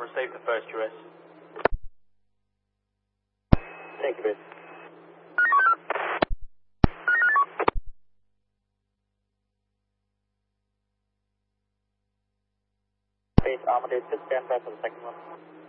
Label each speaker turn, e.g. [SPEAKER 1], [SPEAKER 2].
[SPEAKER 1] received the first US.
[SPEAKER 2] Thank you, Base. Base Armadale, just stand by for the second one.